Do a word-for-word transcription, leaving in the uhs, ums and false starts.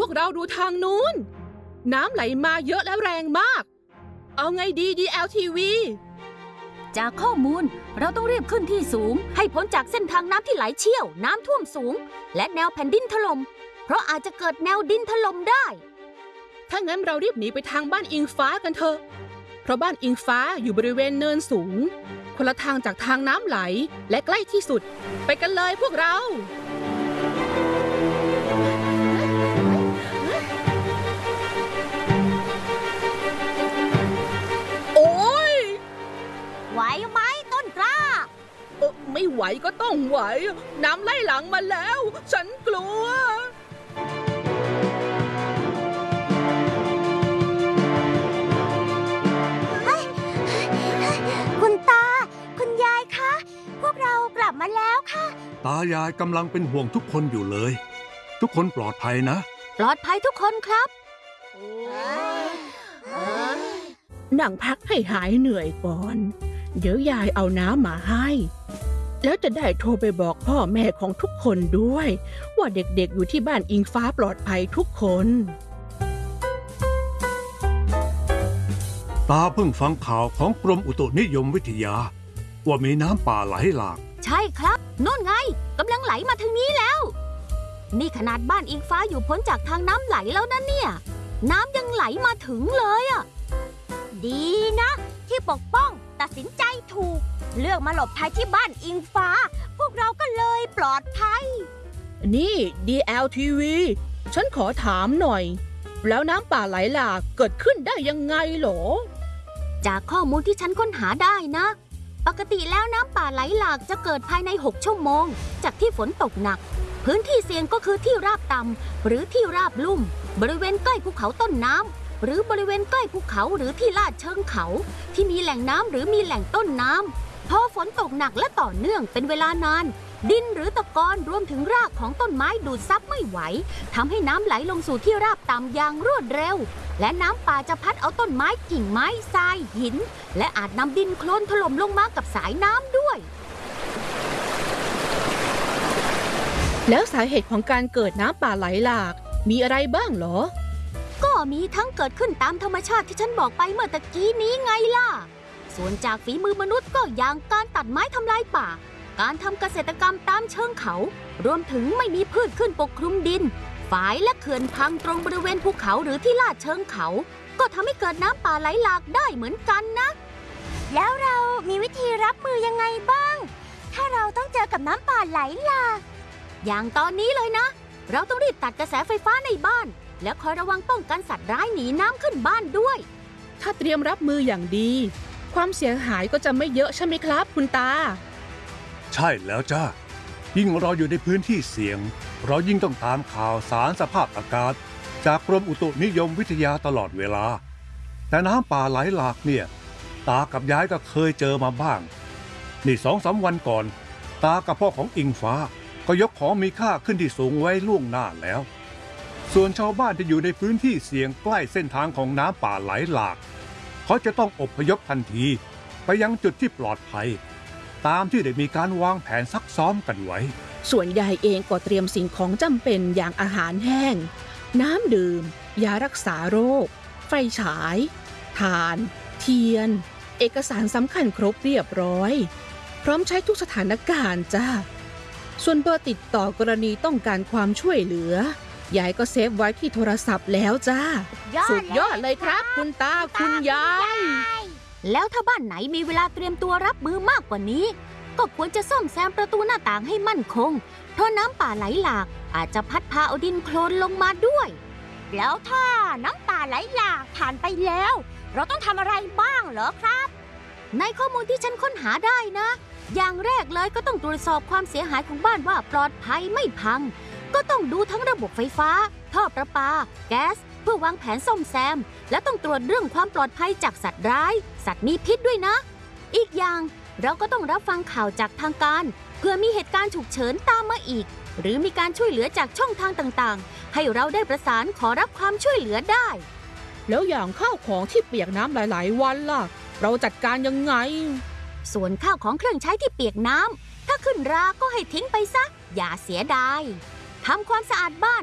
วกเราดูทางนู้นน้ำไหลมาเยอะและแรงมากเอาไงดี ดี แอล ที วีจากข้อมูลเราต้องรีบขึ้นที่สูงให้พ้นจากเส้นทางน้ำที่ไหลเชี่ยวน้ำท่วมสูงและแนวแผ่นดินถล่มเพราะอาจจะเกิดแนวดินถล่มได้ถ้างั้นเรารีบหนีไปทางบ้านอิงฟ้ากันเถอะเพราะบ้านอิงฟ้าอยู่บริเวณเนินสูงคนละทางจากทางน้ำไหลและใกล้ที่สุดไปกันเลยพวกเราโอ๊ยไหวไหมต้นกล้าเออไม่ไหวก็ต้องไหวน้ำไล่หลังมาแล้วฉันกลัวคุณตาคุณยายคะพวกเรากลับมาแล้วค่ะตายายกำลังเป็นห่วงทุกคนอยู่เลยทุกคนปลอดภัยนะปลอดภัยทุกคนครับนั่งพักให้หายเหนื่อยก่อนเดี๋ยวยายเอาน้ำมาให้แล้วจะได้โทรไปบอกพ่อแม่ของทุกคนด้วยว่าเด็กๆอยู่ที่บ้านอิงฟ้าปลอดภัยทุกคนตาเพิ่งฟังข่าวของกรมอุตุนิยมวิทยาว่ามีน้ำป่าไหลหลากใช่ครับโน่นไงกำลังไหลมาทางนี้แล้วนี่ขนาดบ้านอิงฟ้าอยู่พ้นจากทางน้ำไหลแล้วนะเนี่ยน้ำยังไหลมาถึงเลยอ่ะดีนะที่ปกป้องตัดสินใจถูกเลือกมาหลบภัยที่บ้านอิงฟ้าพวกเราก็เลยปลอดภัยนี่ ดี แอล ที วี ฉันขอถามหน่อยแล้วน้ำป่าไหลหลากเกิดขึ้นได้ยังไงหรอจากข้อมูลที่ฉันค้นหาได้นะปกติแล้วน้ำป่าไหลหลากจะเกิดภายในหกชั่วโมงจากที่ฝนตกหนักพื้นที่เสี่ยงก็คือที่ราบต่ำหรือที่ราบลุ่มบริเวณใกล้ภูเขาต้นน้ำหรือบริเวณใกล้ภูเขาหรือที่ลาดเชิงเขาที่มีแหล่งน้ำหรือมีแหล่งต้นน้ำพอฝนตกหนักและต่อเนื่องเป็นเวลานานดินหรือตะกอนรวมถึงรากของต้นไม้ดูดซับไม่ไหวทำให้น้ำไหลลงสู่ที่ราบต่ำอย่างรวดเร็วและน้ำป่าจะพัดเอาต้นไม้กิ่งไม้ทรายหินและอาจนำดินโคลนถล่มลงมากับสายน้ำด้วยแล้วสาเหตุของการเกิดน้ำป่าไหลหลากมีอะไรบ้างเหรอก็มีทั้งเกิดขึ้นตามธรรมชาติที่ฉันบอกไปเมื่อตะกี้นี้ไงล่ะส่วนจากฝีมือมนุษย์ก็อย่างการตัดไม้ทำลายป่าการทำเกษตรกรรมตามเชิงเขารวมถึงไม่มีพืชขึ้นปกคลุมดินฝายและเขื่อนพังตรงบริเวณภูเขาหรือที่ลาดเชิงเขาก็ทำให้เกิดน้ำป่าไหลหลากได้เหมือนกันนะแล้วเรามีวิธีรับมือยังไงบ้างถ้าเราต้องเจอกับน้ำป่าไหลหลากอย่างตอนนี้เลยนะเราต้องรีบตัดกระแสไฟฟ้าในบ้านและคอยระวังป้องกันสัตว์ร้ายหนีน้ำขึ้นบ้านด้วยถ้าเตรียมรับมืออย่างดีความเสียหายก็จะไม่เยอะใช่ไหมครับคุณตาใช่แล้วจ้ายิ่งเราอยู่ในพื้นที่เสี่ยงเรายิ่งต้องตามข่าวสารสภาพอากาศจากกรมอุตุนิยมวิทยาตลอดเวลาแต่น้ำป่าไหลหลากเนี่ยตากับยายก็เคยเจอมาบ้างนี่สองสามวันก่อนตากับพ่อของอิงฟ้าก็ยกของมีค่าขึ้นที่สูงไว้ล่วงหน้าแล้วส่วนชาวบ้านที่อยู่ในพื้นที่เสี่ยงใกล้เส้นทางของน้ำป่าไหลหลากเขาจะต้องอพยพทันทีไปยังจุดที่ปลอดภัยตามที่ได้มีการวางแผนซักซ้อมกันไว้ส่วนยายเองก็เตรียมสิ่งของจำเป็นอย่างอาหารแห้งน้ำดื่มยารักษาโรคไฟฉายถ่านเทียนเอกสารสำคัญครบเรียบร้อยพร้อมใช้ทุกสถานการณ์จ้าส่วนเบอร์ติดต่อกรณีต้องการความช่วยเหลือยายก็เซฟไว้ที่โทรศัพท์แล้วจ้าสุดยอดเลยครับคุณตาคุณยายแล้วถ้าบ้านไหนมีเวลาเตรียมตัวรับมือมากกว่านี้ก็ควรจะซ่อมแซมประตูหน้าต่างให้มั่นคงเพราะน้ำป่าไหลหลากอาจจะพัดพาเอาดินโคลนลงมาด้วยแล้วถ้าน้ำป่าไหลหลากผ่านไปแล้วเราต้องทำอะไรบ้างเหรอครับในข้อมูลที่ฉันค้นหาได้นะอย่างแรกเลยก็ต้องตรวจสอบความเสียหายของบ้านว่าปลอดภัยไม่พังก็ต้องดูทั้งระบบไฟฟ้าท่อประปาแก๊สเพื่อวางแผนซ่อมแซมและต้องตรวจเรื่องความปลอดภัยจากสัตว์ร้ายสัตว์มีพิษด้วยนะอีกอย่างเราก็ต้องรับฟังข่าวจากทางการเพื่อมีเหตุการณ์ฉุกเฉินตามมาอีกหรือมีการช่วยเหลือจากช่องทางต่างๆให้เราได้ประสานขอรับความช่วยเหลือได้แล้วอย่างข้าวของที่เปียกน้ำหลายๆวันล่ะเราจัดการยังไงส่วนข้าวของเครื่องใช้ที่เปียกน้ำถ้าขึ้นราก็ให้ทิ้งไปซะอย่าเสียดายทำความสะอาดบ้าน